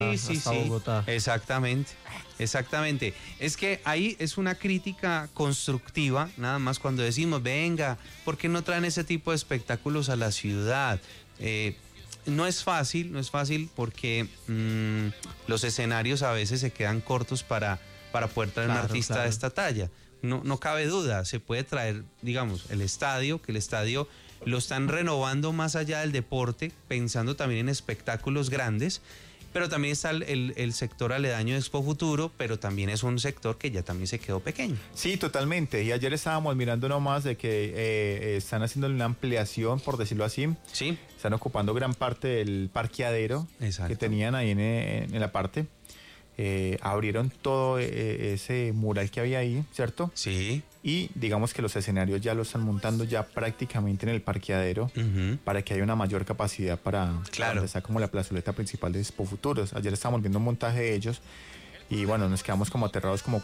hasta Bogotá. Exactamente. Es que ahí es una crítica constructiva, nada más cuando decimos, venga, ¿por qué no traen ese tipo de espectáculos a la ciudad? No es fácil porque los escenarios a veces se quedan cortos para poder traer un artista de esta talla. No cabe duda, se puede traer, digamos, el estadio, que el estadio lo están renovando más allá del deporte, pensando también en espectáculos grandes, pero también está el sector aledaño de Expo Futuro, pero también es un sector que ya también se quedó pequeño. Sí, totalmente. Y ayer estábamos mirando nomás de que están haciendo una ampliación, por decirlo así. Sí. Están ocupando gran parte del parqueadero que tenían ahí en la parte. Abrieron todo ese mural que había ahí, ¿cierto? Sí. Y digamos que los escenarios ya lo están montando ya prácticamente en el parqueadero para que haya una mayor capacidad para donde está como la plazoleta principal de Expo Futuros. Ayer estábamos viendo un montaje de ellos y bueno, nos quedamos como aterrados como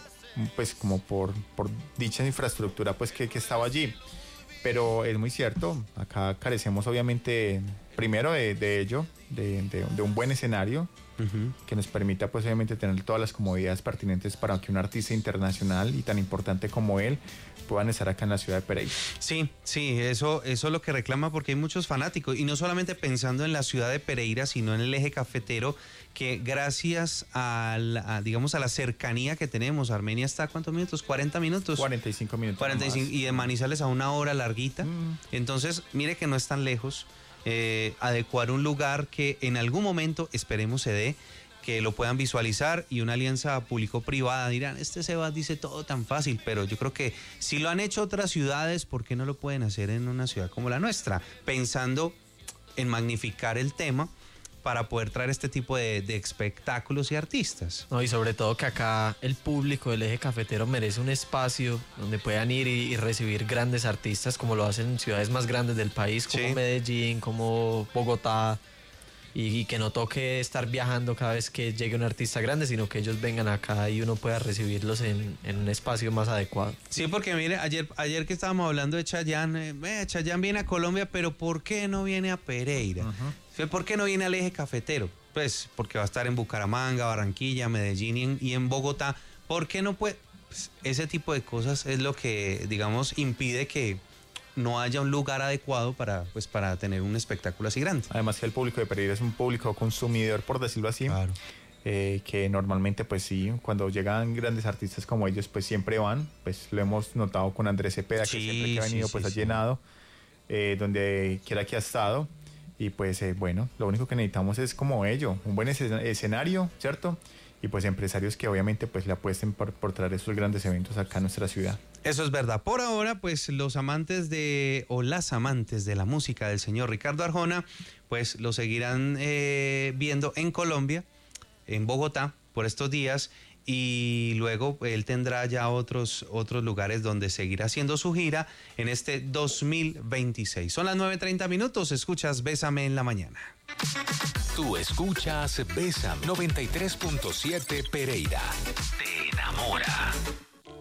por dicha infraestructura pues que estaba allí. Pero es muy cierto, acá carecemos obviamente primero de ello, de un buen escenario que nos permita pues obviamente tener todas las comodidades pertinentes para que un artista internacional y tan importante como él puedan estar acá en la ciudad de Pereira. Sí, eso es lo que reclama porque hay muchos fanáticos y no solamente pensando en la ciudad de Pereira, sino en el eje cafetero que gracias a la cercanía que tenemos, Armenia está ¿a cuántos minutos? 40 minutos. 45 minutos. 45 y de Manizales a una hora larguita. Entonces, mire que no es tan lejos. Adecuar un lugar que en algún momento esperemos se dé, que lo puedan visualizar y una alianza público-privada. Dirán, Sebas dice todo tan fácil, pero yo creo que si lo han hecho otras ciudades, ¿por qué no lo pueden hacer en una ciudad como la nuestra? Pensando en magnificar el tema para poder traer este tipo de espectáculos y artistas. No, y sobre todo que acá el público del eje cafetero merece un espacio donde puedan ir y recibir grandes artistas como lo hacen en ciudades más grandes del país, como Medellín, como Bogotá, y que no toque estar viajando cada vez que llegue un artista grande, sino que ellos vengan acá y uno pueda recibirlos en un espacio más adecuado. Sí, porque mire, ayer que estábamos hablando de Chayanne, Chayanne viene a Colombia, pero ¿por qué no viene a Pereira? ¿Por qué no viene al eje cafetero? Pues porque va a estar en Bucaramanga, Barranquilla, Medellín y en Bogotá. ¿Por qué no puede? Pues ese tipo de cosas es lo que, digamos, impide que no haya un lugar adecuado para tener un espectáculo así grande. Además que el público de Pereira es un público consumidor, por decirlo así. Claro. Que normalmente pues sí, cuando llegan grandes artistas como ellos pues siempre van, pues lo hemos notado con Andrés Cepeda, que siempre que ha venido ha llenado, donde quiera que ha estado. Y pues bueno, lo único que necesitamos es como ello, un buen escenario, ¿cierto? Y pues empresarios que obviamente pues le apuesten por traer estos grandes eventos acá a nuestra ciudad. Eso es verdad. Por ahora, pues las amantes de la música del señor Ricardo Arjona, pues lo seguirán viendo en Colombia, en Bogotá, por estos días. Y luego él tendrá ya otros lugares donde seguirá haciendo su gira en este 2026. Son las 9:30 minutos, escuchas Bésame en la Mañana. Tú escuchas Bésame 93.7 Pereira. Te enamora.